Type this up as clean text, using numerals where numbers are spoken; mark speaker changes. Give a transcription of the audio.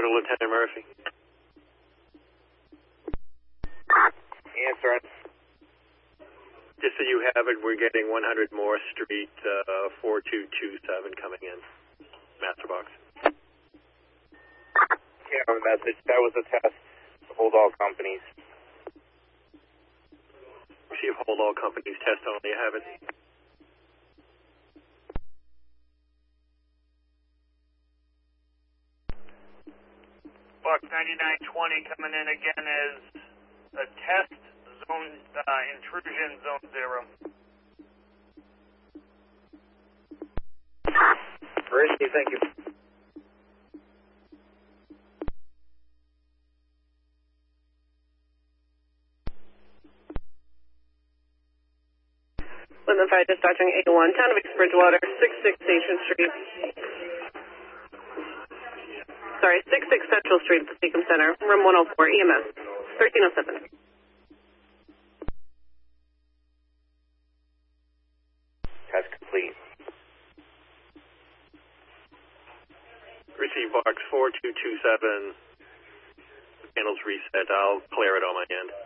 Speaker 1: to Lieutenant Murphy.
Speaker 2: Answer it.
Speaker 1: Just so you have it, we're getting 100 Moore Street, 4227 coming in. Master box.
Speaker 2: Camera message. That was a test. Hold all companies.
Speaker 1: Receive hold all companies. Test only. You have it.
Speaker 3: Buck 9920 coming in again as a test zone, intrusion zone 0.
Speaker 2: Risky, thank you.
Speaker 4: Woodland Fire dispatching 81, Town of East Bridgewater, 66 Station Street. Sorry, 66 Central Street, the Seacom Center, room 104, EMS, 1307.
Speaker 2: Test complete.
Speaker 1: Receive box 4227. Panels reset. I'll clear it on my end.